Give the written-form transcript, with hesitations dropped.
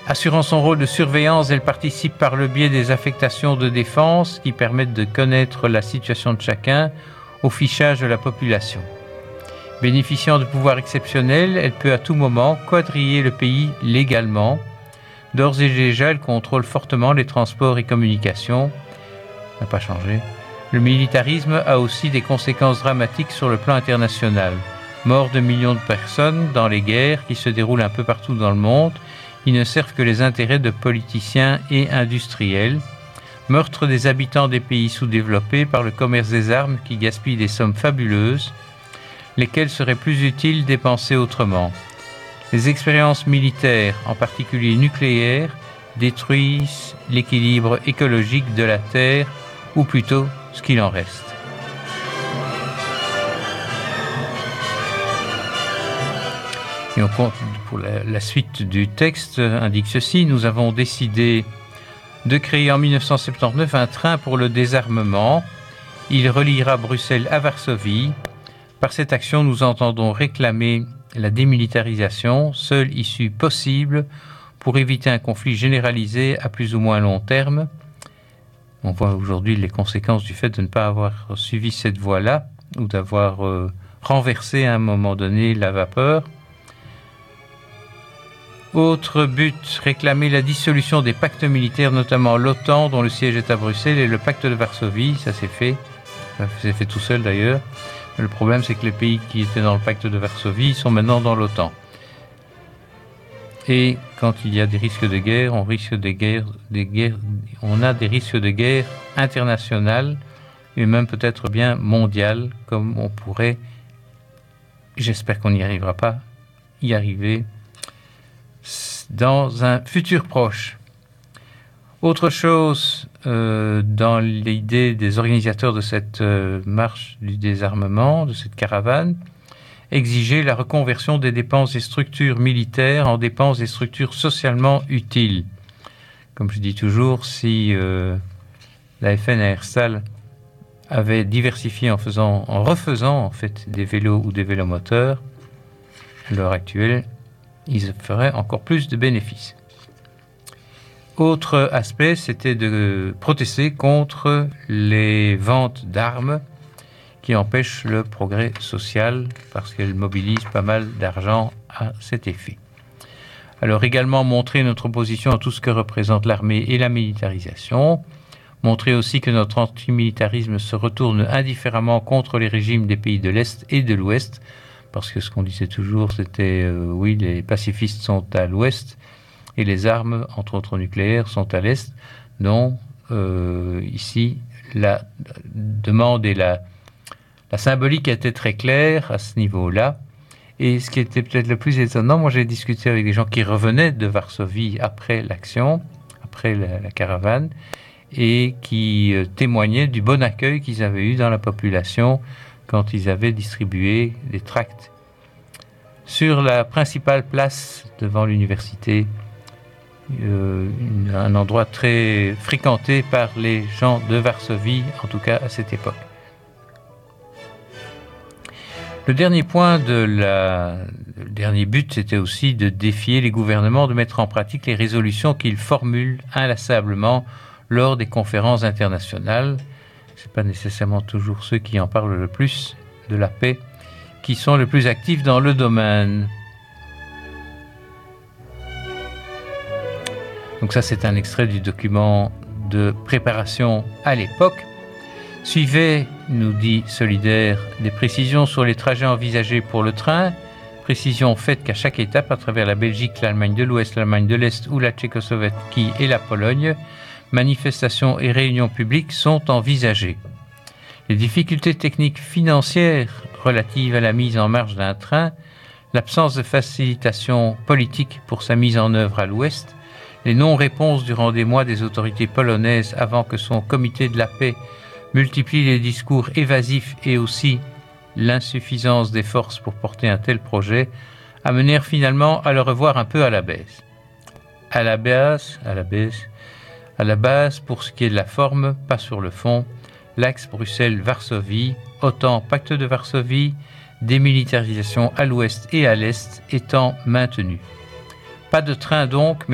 Assurant son rôle de surveillance, elle participe par le biais des affectations de défense qui permettent de connaître la situation de chacun au fichage de la population. Bénéficiant de pouvoirs exceptionnels, elle peut à tout moment quadriller le pays légalement. D'ores et déjà, elle contrôle fortement les transports et communications. Ça n'a pas changé. Le militarisme a aussi des conséquences dramatiques sur le plan international. Mort de millions de personnes dans les guerres qui se déroulent un peu partout dans le monde, qui ne servent que les intérêts de politiciens et industriels. Meurtre des habitants des pays sous-développés par le commerce des armes qui gaspille des sommes fabuleuses, lesquelles seraient plus utiles dépensées autrement. Les expériences militaires, en particulier nucléaires, détruisent l'équilibre écologique de la Terre, ou plutôt ce qu'il en reste. Et on compte, pour la suite du texte indique ceci: nous avons décidé de créer en 1979 un train pour le désarmement. Il reliera Bruxelles à Varsovie. Par cette action, nous entendons réclamer la démilitarisation, seule issue possible pour éviter un conflit généralisé à plus ou moins long terme. On voit aujourd'hui les conséquences du fait de ne pas avoir suivi cette voie-là, ou d'avoir renversé à un moment donné la vapeur. Autre but, réclamer la dissolution des pactes militaires, notamment l'OTAN, dont le siège est à Bruxelles, et le pacte de Varsovie. Ça s'est fait tout seul d'ailleurs. Le problème, c'est que les pays qui étaient dans le pacte de Varsovie sont maintenant dans l'OTAN. Et quand il y a des risques de guerre, on a des risques de guerre internationales, et même peut-être bien mondiales, comme on pourrait, j'espère qu'on n'y arrivera pas, y arriver dans un futur proche. Autre chose, dans l'idée des organisateurs de cette marche du désarmement, de cette caravane, exiger la reconversion des dépenses des structures militaires en dépenses des structures socialement utiles. Comme je dis toujours, si la FN à Herstal avait diversifié en refaisant en fait des vélos ou des vélomoteurs, à l'heure actuelle, ils feraient encore plus de bénéfices. Autre aspect, c'était de protester contre les ventes d'armes qui empêchent le progrès social parce qu'elles mobilisent pas mal d'argent à cet effet. Alors également montrer notre opposition à tout ce que représente l'armée et la militarisation, montrer aussi que notre antimilitarisme se retourne indifféremment contre les régimes des pays de l'Est et de l'Ouest, parce que ce qu'on disait toujours, c'était oui, les pacifistes sont à l'Ouest, et les armes, entre autres nucléaires, sont à l'Est. Donc, ici, la demande et la symbolique était très claire à ce niveau-là. Et ce qui était peut-être le plus étonnant, moi j'ai discuté avec des gens qui revenaient de Varsovie après l'action, après la caravane, et qui témoignaient du bon accueil qu'ils avaient eu dans la population quand ils avaient distribué des tracts sur la principale place devant l'université. Un endroit très fréquenté par les gens de Varsovie, en tout cas à cette époque. Le dernier point le dernier but, c'était aussi de défier les gouvernements de mettre en pratique les résolutions qu'ils formulent inlassablement lors des conférences internationales. Ce n'est pas nécessairement toujours ceux qui en parlent le plus de la paix qui sont le plus actifs dans le domaine. Donc ça, c'est un extrait du document de préparation à l'époque. Suivez, nous dit Solidaire, des précisions sur les trajets envisagés pour le train, précisions faites qu'à chaque étape, à travers la Belgique, l'Allemagne de l'Ouest, l'Allemagne de l'Est ou la Tchécoslovaquie et la Pologne, manifestations et réunions publiques sont envisagées. Les difficultés techniques financières relatives à la mise en marche d'un train, l'absence de facilitation politique pour sa mise en œuvre à l'Ouest, les non-réponses durant des mois des autorités polonaises avant que son comité de la paix multiplie les discours évasifs et aussi l'insuffisance des forces pour porter un tel projet amenèrent finalement à le revoir un peu à la baisse. À la base, pour ce qui est de la forme, pas sur le fond, l'axe Bruxelles-Varsovie, OTAN, pacte de Varsovie, démilitarisation à l'ouest et à l'est étant maintenu. Pas de train donc, mais